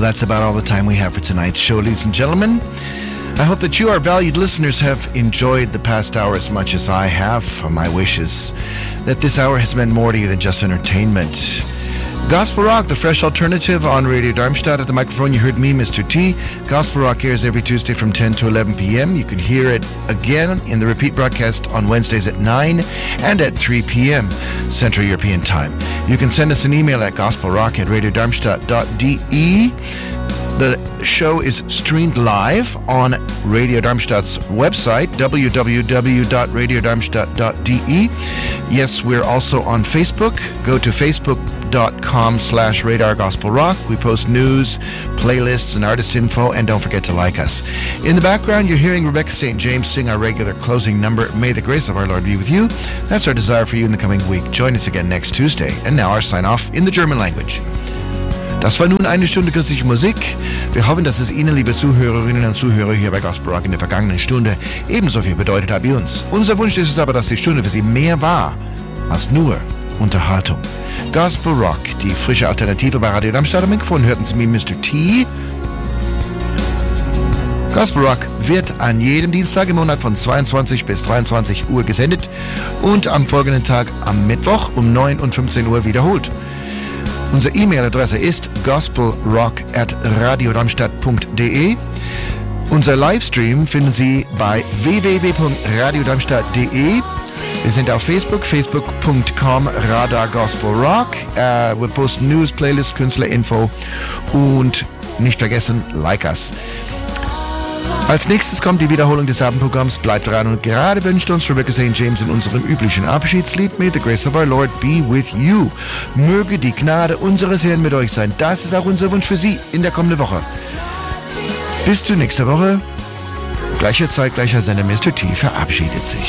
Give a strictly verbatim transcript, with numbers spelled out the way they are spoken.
that's about all the time we have for tonight's show, ladies and gentlemen. I hope that you, our valued listeners, have enjoyed the past hour as much as I have. My wish is that this hour has meant more to you than just entertainment. Gospel Rock, the fresh alternative on Radio Darmstadt. At the microphone, you heard me, Mister T. Gospel Rock airs every Tuesday from ten to eleven p.m. You can hear it again in the repeat broadcast on Wednesdays at nine and at three p.m. Central European Time. You can send us an email at gospelrock at radiodarmstadt dot d e. The show is streamed live on Radio Darmstadt's website, w w w dot radio darmstadt dot d e. Yes, we're also on Facebook. Go to facebook.com slash radar gospel rock. We post news, playlists, and artist info, and don't forget to like us. In the background, you're hearing Rebecca Saint James sing our regular closing number, May the Grace of our Lord be with you. That's our desire for you in the coming week. Join us again next Tuesday. And now our sign-off in the German language. Das war nun eine Stunde christliche Musik. Wir hoffen, dass es Ihnen, liebe Zuhörerinnen und Zuhörer hier bei Gospel Rock in der vergangenen Stunde ebenso viel bedeutet hat wie uns. Unser Wunsch ist es aber, dass die Stunde für Sie mehr war als nur Unterhaltung. Gospel Rock, die frische Alternative bei Radio Darmstadt. Am Mikrofon hörten Sie mich, Mister T. Gospel Rock wird an jedem Dienstag im Monat von zweiundzwanzig bis dreiundzwanzig Uhr gesendet und am folgenden Tag am Mittwoch um neun und fünfzehn Uhr wiederholt. Unsere E-Mail-Adresse ist gospelrock at radiodarmstadt punkt d e. Unser Livestream finden Sie bei w w w punkt radiodarmstadt punkt d e. Wir sind auf Facebook, facebook punkt com radar gospel rock. Uh, wir posten News, Playlists, Künstlerinfo und nicht vergessen, like us. Als nächstes kommt die Wiederholung des Abendprogramms. Bleibt dran und gerade wünscht uns Rebecca Saint James in unserem üblichen Abschiedslied May the Grace of our Lord be with you. Möge die Gnade unseres Herrn mit euch sein. Das ist auch unser Wunsch für Sie in der kommenden Woche. Bis zur nächsten Woche. Gleicher Zeit, gleicher Sender, Mister T verabschiedet sich.